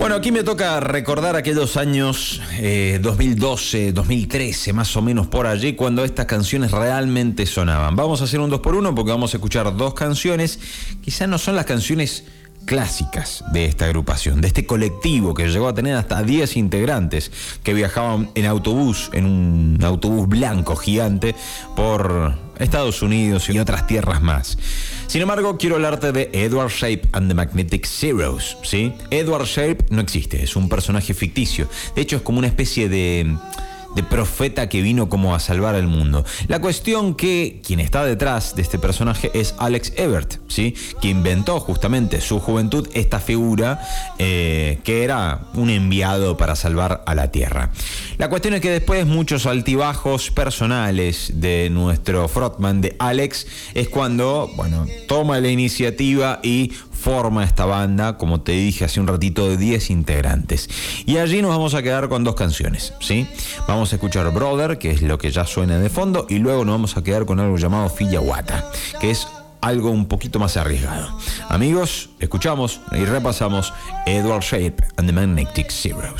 Bueno, aquí me toca recordar aquellos años 2012, 2013, más o menos por allí, cuando estas canciones realmente sonaban. Vamos a hacer un 2x1 porque vamos a escuchar dos canciones. Quizás no son las canciones clásicas de esta agrupación, de este colectivo que llegó a tener hasta 10 integrantes que viajaban en autobús, en un autobús blanco gigante por Estados Unidos y otras tierras más. Sin embargo, quiero hablarte de Edward Shape and the Magnetic Zeros, ¿sí? Edward Shape no existe, es un personaje ficticio. De hecho, es como una especie de profeta que vino como a salvar al mundo. La cuestión que quien está detrás de este personaje es Alex Ebert, ¿sí? Que inventó justamente su juventud esta figura que era un enviado para salvar a la Tierra. La cuestión es que después muchos altibajos personales de nuestro frontman de Alex es cuando, bueno, toma la iniciativa y forma esta banda, como te dije hace un ratito, de 10 integrantes. Y allí nos vamos a quedar con dos canciones, ¿sí? Vamos a escuchar Brother, que es lo que ya suena de fondo, y luego nos vamos a quedar con algo llamado Fiyawata, que es algo un poquito más arriesgado. Amigos, escuchamos y repasamos Edward Shape and the Magnetic Zeros.